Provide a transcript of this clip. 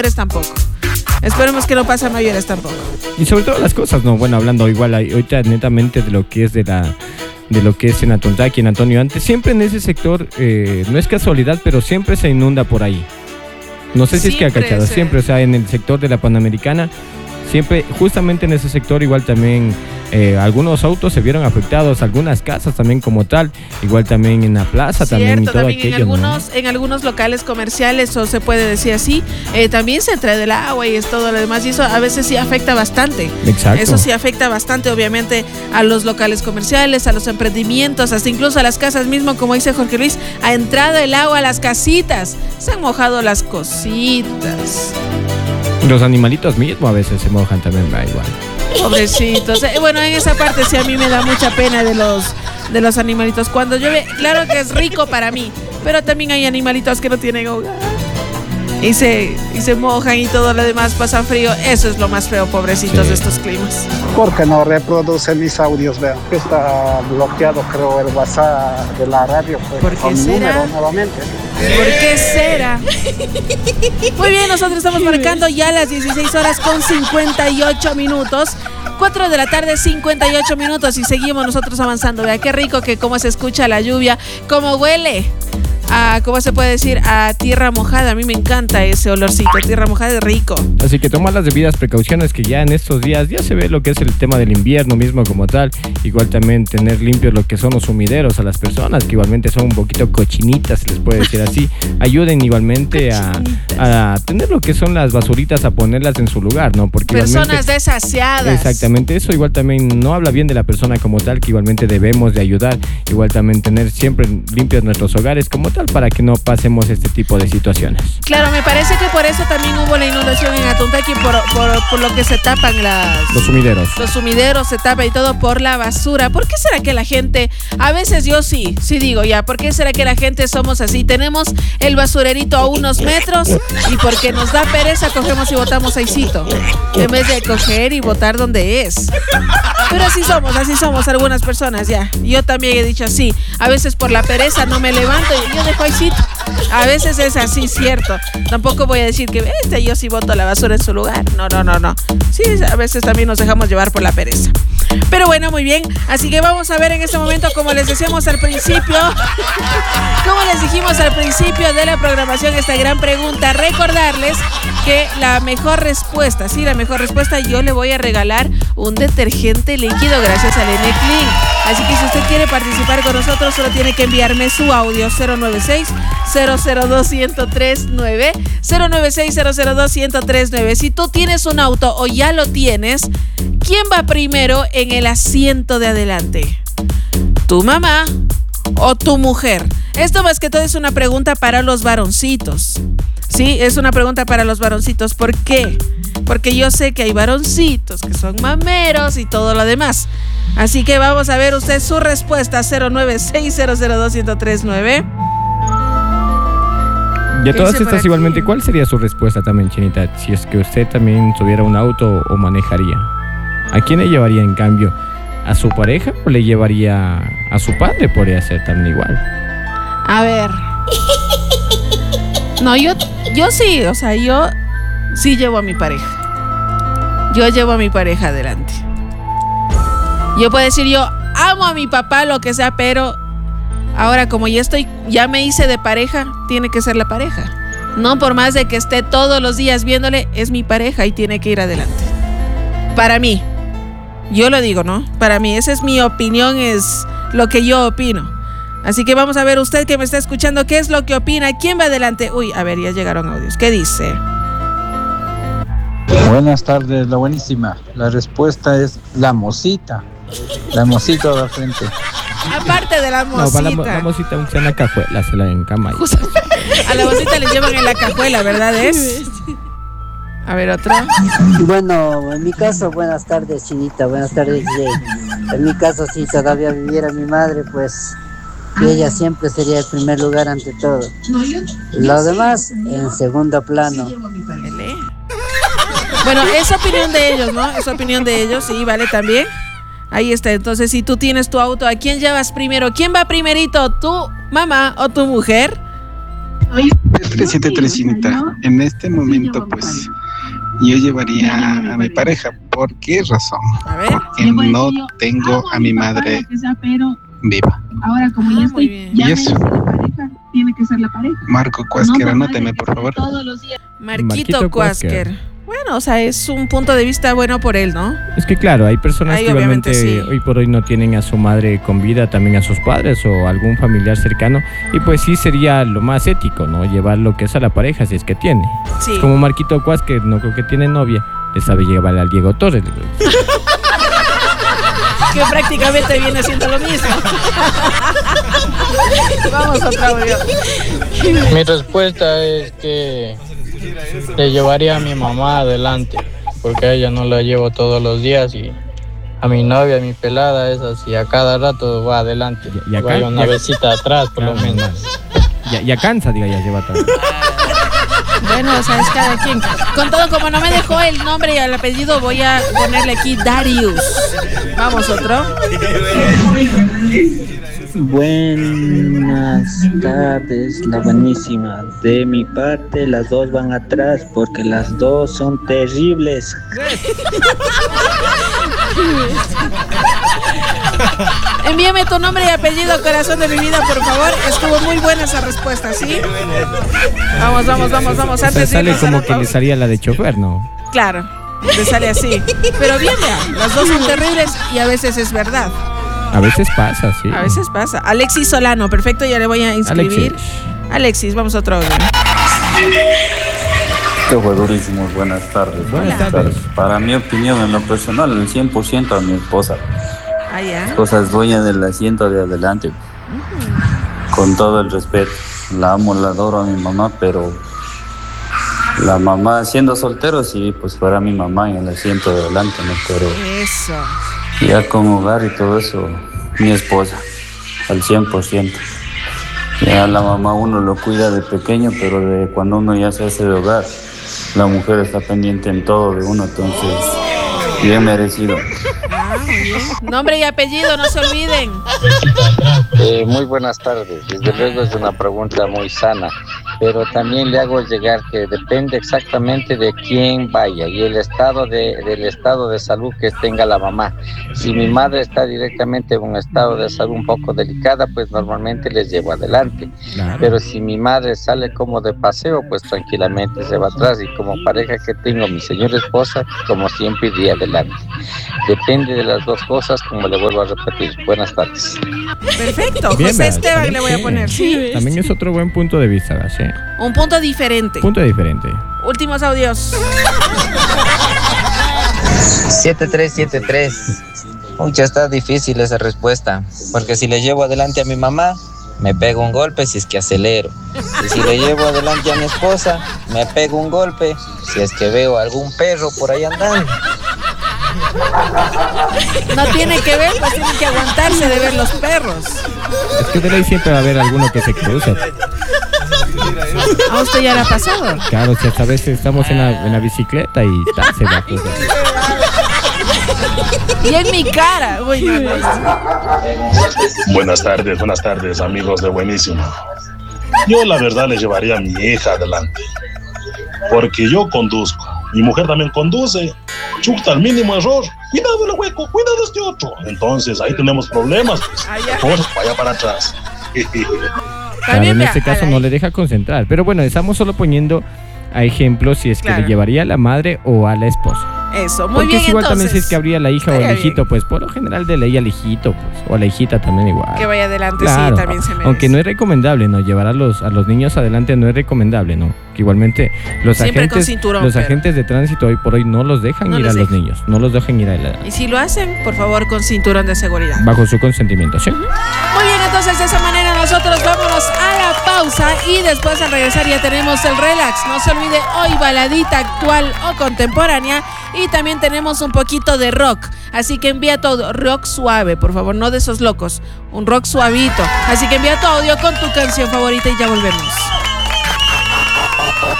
tampoco. Esperemos que no pase a mayores tampoco. Y sobre todo las cosas, ¿no? Bueno, hablando igual ahorita netamente de lo que es de lo que es en Atontaki, en Antonio Antes, siempre en ese sector, no es casualidad, pero siempre se inunda por ahí. No sé si es que ha cachado, siempre, o sea, en el sector de la Panamericana, siempre, justamente en ese sector igual también algunos autos se vieron afectados, algunas casas también como tal, igual también en la plaza. Cierto, también y todo también aquello, en algunos locales comerciales, o se puede decir así, también se trae del agua y es todo lo demás, y eso a veces sí afecta bastante. Exacto. Eso sí afecta bastante, obviamente, a los locales comerciales, a los emprendimientos, hasta incluso a las casas mismo, como dice Jorge Luis, ha entrado el agua a las casitas, se han mojado las cositas. Los animalitos mismos a veces se mojan también, va igual. Pobrecitos. Bueno, en esa parte sí a mí me da mucha pena de los animalitos. Cuando llueve, claro que es rico para mí, pero también hay animalitos que no tienen hogar y se mojan y todo lo demás pasa frío. Eso es lo más feo, pobrecitos, de estos climas. ¿Por qué no reproduce mis audios? Vean, está bloqueado, creo, el WhatsApp de la radio. Pues, ¿por qué será? Nuevamente. ¿Por qué será? Muy bien, nosotros estamos marcando ya las 16 horas con 58 minutos. 4 de la tarde, 58 minutos, y seguimos nosotros avanzando. Vea qué rico que cómo se escucha la lluvia, cómo huele a, ¿cómo se puede decir? A tierra mojada. A mí me encanta ese olorcito, tierra mojada es rico. Así que toma las debidas precauciones, que ya en estos días ya se ve lo que es el tema del invierno mismo como tal. Igual también tener limpios lo que son los sumideros a las personas, que igualmente son un poquito cochinitas, se les puede decir así. Ayuden igualmente a tener lo que son las basuritas, a ponerlas en su lugar, ¿no? Porque personas desaseadas. Exactamente, eso igual también no habla bien de la persona como tal, que igualmente debemos de ayudar. Igual también tener siempre limpios nuestros hogares como tal, para que no pasemos este tipo de situaciones. Claro, me parece que por eso también hubo la inundación en Atontaki, por lo que se tapan los sumideros. Los sumideros se tapan y todo por la basura. ¿Por qué será que la gente, a veces yo sí digo ya, ¿por qué será que la gente somos así? Tenemos el basurerito a unos metros y porque nos da pereza cogemos y botamos ahícito, en vez de coger y botar donde es. Pero así somos algunas personas ya. Yo también he dicho así, a veces por la pereza no me levanto y yo dejo ahícito. A veces es así, cierto. Tampoco voy a decir que yo sí boto la basura en su lugar. No. Sí, a veces también nos dejamos llevar por la pereza. Pero bueno, muy bien. Así que vamos a ver en este momento, como les decíamos al principio, como les dijimos al principio de la programación, esta gran pregunta. Recordarles que la mejor respuesta, yo le voy a regalar un detergente líquido gracias al N-Clean. Así que si usted quiere participar con nosotros, solo tiene que enviarme su audio 096-002-1039, 096-002-1039. Si tú tienes un auto o ya lo tienes, ¿quién va primero en el asiento de adelante? ¿Tu mamá o tu mujer? Esto más que todo es una pregunta para los varoncitos. Sí, es una pregunta para los varoncitos. ¿Por qué? Porque yo sé que hay varoncitos que son mameros y todo lo demás. Así que vamos a ver usted su respuesta, 096-002-1039. Y a todas estas igualmente, ¿cuál sería su respuesta también, Chinita? Si es que usted también tuviera un auto o manejaría, ¿a quién le llevaría en cambio? ¿A su pareja o le llevaría a su padre? Podría ser también igual. A ver. No, yo sí, o sea, yo sí llevo a mi pareja. Yo llevo a mi pareja adelante. Yo puedo decir, yo amo a mi papá, lo que sea, pero ahora como ya me hice de pareja, tiene que ser la pareja. No por más de que esté todos los días viéndole, es mi pareja y tiene que ir adelante. Para mí, yo lo digo, ¿no? Para mí, esa es mi opinión, es lo que yo opino. Así que vamos a ver usted que me está escuchando, ¿qué es lo que opina? ¿Quién va adelante? Uy, a ver, ya llegaron audios. ¿Qué dice? Buenas tardes, la buenísima. La respuesta es la mosita. La mosita de la frente. Aparte de la mosita. No, la mosita usa en la cajuela, se la encama. A la mosita le llevan en la cajuela, ¿verdad? A ver, otra. Bueno, en mi caso, buenas tardes, Chinita, buenas tardes, DJ. En mi caso, si todavía viviera mi madre, pues ella siempre sería el primer lugar ante todo. Lo demás, en segundo plano. Bueno, es opinión de ellos, ¿no? Es opinión de ellos, sí, vale, también. Ahí está, entonces si tú tienes tu auto, ¿a quién llevas primero? ¿Quién va primerito? ¿Tu mamá o tu mujer? 373, Chinita. En este momento, pues, yo llevaría a mi pareja. ¿Por qué razón? A ver. Porque no tengo a mi madre viva. Ahora, como ya estoy, bien. ya ¿Y eso? la pareja, tiene que ser la pareja. Marco Cuásquer, anóteme, por favor. Todos los días. Marquito Cuásquer. Bueno, o sea, es un punto de vista bueno por él, ¿no? Es que claro, hay personas Ahí que obviamente obviamente sí. hoy por hoy no tienen a su madre con vida, también a sus padres o algún familiar cercano, y pues sí sería lo más ético, ¿no? Llevar lo que es a la pareja si es que tiene. Sí. Como Marquito Cuas, que no creo que tiene novia, le sabe llevar al Diego Torres. Que prácticamente viene siendo lo mismo. Vamos otra audio. Mi respuesta es que le llevaría a mi mamá adelante, porque a ella no la llevo todos los días y a mi novia, a mi pelada, es así, a cada rato va adelante. Y acá- vaya una y acá- besita atrás, por lo menos. Ya cansa, diga, ya lleva todo. Bueno, o sea, es cada quien. Con todo, como no me dejó el nombre y el apellido, voy a ponerle aquí Darius. Vamos, otro. Buenas tardes, la buenísima. De mi parte, las dos van atrás porque las dos son terribles. Envíame tu nombre y apellido, corazón de mi vida, por favor. Estuvo muy buena esa respuesta, ¿sí? Vamos. O sea, Antes de sale irnos a como la que le pausa. salía la de chofer, ¿no? Claro, le sale así. Pero bien, vea, las dos son terribles y a veces es verdad. A veces pasa, sí. A veces pasa. Alexis Solano, perfecto, ya le voy a inscribir. Alexis, vamos a otro audio. Qué durísimos, buenas tardes. Buenas tardes. Para mi opinión, en lo personal, el 100% a mi esposa. Ah, ya. Esposa es dueña del asiento de adelante. Con todo el respeto. La amo, la adoro a mi mamá, pero la mamá, siendo soltero, sí, pues fuera mi mamá en el asiento de adelante, ¿no? Pero Eso. ya con hogar y todo eso, mi esposa, al 100%. Ya la mamá uno lo cuida de pequeño, pero de cuando uno ya se hace de hogar, la mujer está pendiente en todo de uno, entonces, bien merecido. Nombre y apellido, no se olviden. Muy buenas tardes. Desde luego es una pregunta muy sana, pero también le hago llegar que depende exactamente de quién vaya y el estado del estado de salud que tenga la mamá. Si mi madre está directamente en un estado de salud un poco delicada, pues normalmente les llevo adelante. Claro. Pero si mi madre sale como de paseo, pues tranquilamente se va atrás, y como pareja que tengo, mi señora esposa, como siempre iría adelante. Depende de las dos cosas, como le vuelvo a repetir. Buenas tardes. Perfecto. Bien, José ¿verdad? Esteban También le voy a sí. poner, ¿sí? También es otro buen punto de vista, ¿verdad? Sí. Un punto diferente. Punto diferente. Últimos audios. 7373. Mucha, está difícil esa respuesta, porque si le llevo adelante a mi mamá, me pego un golpe si es que acelero. Y si le llevo adelante a mi esposa, me pego un golpe si es que veo algún perro por ahí andando. No tiene que ver, pues tienen que aguantarse de ver los perros. Es que de ley siempre va a haber alguno que se cruza. ¿A usted ya le ha pasado? Claro, si hasta a veces estamos en la bicicleta y se va a cruzar. Y en mi cara. Uy, no. Buenas tardes, amigos de Buenísimo. Yo la verdad le llevaría a mi hija adelante, porque yo conduzco, mi mujer también conduce. Chuta, al mínimo error, cuidado el hueco, cuidado este otro. Entonces ahí tenemos problemas, pues vaya para atrás. Claro, en este caso no le deja concentrar. Pero bueno, estamos solo poniendo a ejemplo si es que le llevaría a la madre o a la esposa. Eso, muy porque bien, es igual entonces. también si es que habría la hija o el Estaría hijito, pues por lo general de ley al hijito, pues, o a la hijita también igual. Que vaya adelante, Claro, sí, también se merece. aunque no es recomendable, ¿no? Llevar a los niños adelante no es recomendable, ¿no? Que igualmente los Siempre con agentes cinturón, los pero- agentes de tránsito hoy por hoy no los dejan No ir los a los dejan. niños, no los dejan ir a la, Y si lo hacen, por favor, con cinturón de seguridad. bajo su consentimiento, ¿sí? Muy bien, entonces de esa manera nosotros vámonos a la pausa y después al regresar ya tenemos el relax. No se olvide, hoy baladita actual o contemporánea, y también tenemos un poquito de rock. Así que envía todo rock suave, por favor, no de esos locos, un rock suavito. Así que envía tu audio con tu canción favorita y ya volvemos.